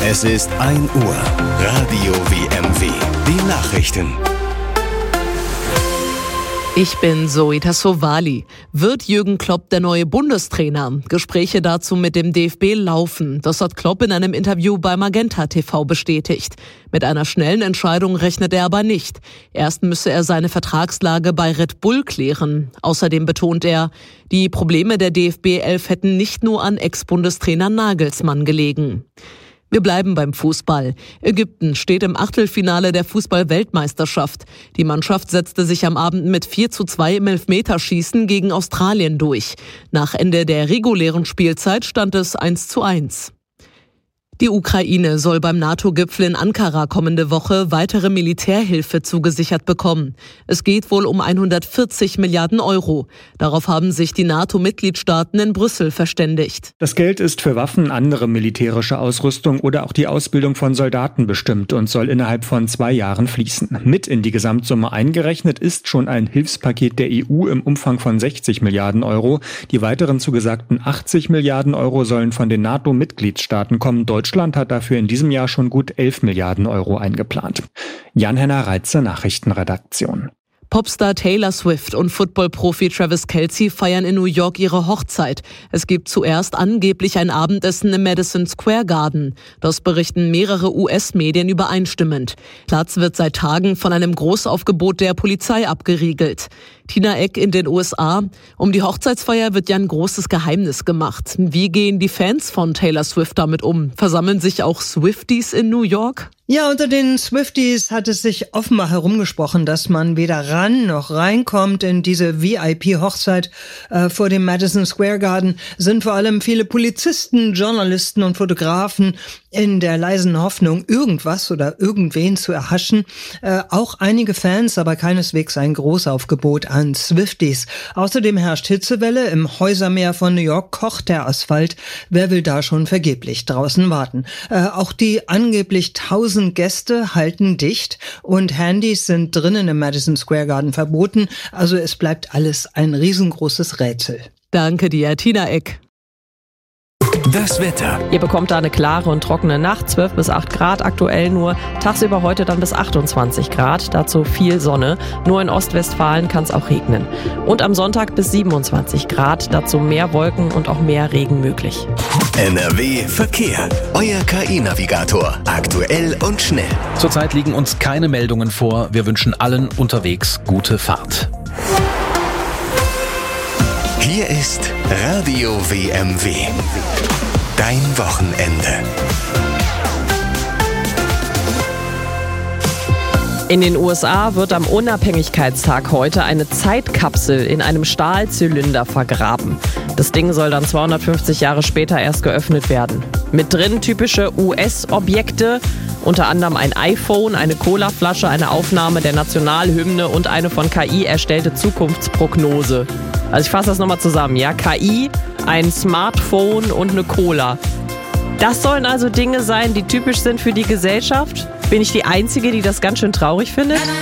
Es ist 1 Uhr. Radio WMW. Die Nachrichten. Ich bin Zoe Tassovali. Wird Jürgen Klopp der neue Bundestrainer? Gespräche dazu mit dem DFB laufen. Das hat Klopp in einem Interview bei Magenta TV bestätigt. Mit einer schnellen Entscheidung rechnet er aber nicht. Erst müsse er seine Vertragslage bei Red Bull klären. Außerdem betont er, die Probleme der DFB 11 hätten nicht nur an Ex-Bundestrainer Nagelsmann gelegen. Wir bleiben beim Fußball. Ägypten steht im Achtelfinale der Fußball-Weltmeisterschaft. Die Mannschaft setzte sich am Abend mit 4:2 im Elfmeterschießen gegen Australien durch. Nach Ende der regulären Spielzeit stand es 1:1. Die Ukraine soll beim NATO-Gipfel in Ankara kommende Woche weitere Militärhilfe zugesichert bekommen. Es geht wohl um 140 Milliarden Euro. Darauf haben sich die NATO-Mitgliedstaaten in Brüssel verständigt. Das Geld ist für Waffen, andere militärische Ausrüstung oder auch die Ausbildung von Soldaten bestimmt und soll innerhalb von 2 Jahren fließen. Mit in die Gesamtsumme eingerechnet ist schon ein Hilfspaket der EU im Umfang von 60 Milliarden Euro. Die weiteren zugesagten 80 Milliarden Euro sollen von den NATO-Mitgliedstaaten kommen. Deutschland hat dafür in diesem Jahr schon gut 11 Milliarden Euro eingeplant. Jan-Henner Reitze, Nachrichtenredaktion. Popstar Taylor Swift und Football-Profi Travis Kelce feiern in New York ihre Hochzeit. Es gibt zuerst angeblich ein Abendessen im Madison Square Garden. Das berichten mehrere US-Medien übereinstimmend. Platz wird seit Tagen von einem Großaufgebot der Polizei abgeriegelt. Tina Eck in den USA. Um die Hochzeitsfeier wird ja ein großes Geheimnis gemacht. Wie gehen die Fans von Taylor Swift damit um? Versammeln sich auch Swifties in New York? Ja, unter den Swifties hat es sich offenbar herumgesprochen, dass man weder ran noch reinkommt in diese VIP-Hochzeit vor dem Madison Square Garden. Sind vor allem viele Polizisten, Journalisten und Fotografen in der leisen Hoffnung, irgendwas oder irgendwen zu erhaschen. Auch einige Fans, aber keineswegs ein Großaufgebot an Swifties. Außerdem herrscht Hitzewelle. Im Häusermeer von New York kocht der Asphalt. Wer will da schon vergeblich draußen warten? Auch die angeblich 1000 Gäste halten dicht und Handys sind drinnen im Madison Square Garden verboten. Also es bleibt alles ein riesengroßes Rätsel. Danke dir, Tina Eck. Das Wetter. Ihr bekommt da eine klare und trockene Nacht, 12 bis 8 Grad aktuell nur. Tagsüber heute dann bis 28 Grad, dazu viel Sonne. Nur in Ostwestfalen kann es auch regnen. Und am Sonntag bis 27 Grad, dazu mehr Wolken und auch mehr Regen möglich. NRW Verkehr. Euer KI-Navigator. Aktuell und schnell. Zurzeit liegen uns keine Meldungen vor. Wir wünschen allen unterwegs gute Fahrt. Hier ist Radio WMW. Dein Wochenende. In den USA wird am Unabhängigkeitstag heute eine Zeitkapsel in einem Stahlzylinder vergraben. Das Ding soll dann 250 Jahre später erst geöffnet werden. Mit drin typische US-Objekte, unter anderem ein iPhone, eine Colaflasche, eine Aufnahme der Nationalhymne und eine von KI erstellte Zukunftsprognose. Also ich fasse das nochmal zusammen, ja? KI, ein Smartphone und eine Cola. Das sollen also Dinge sein, die typisch sind für die Gesellschaft? Bin ich die Einzige, die das ganz schön traurig findet?